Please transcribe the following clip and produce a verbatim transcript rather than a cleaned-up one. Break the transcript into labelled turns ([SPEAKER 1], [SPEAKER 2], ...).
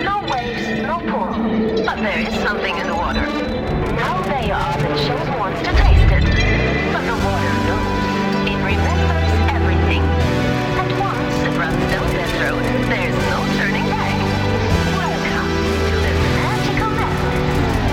[SPEAKER 1] no waves, no pull. But there is something in the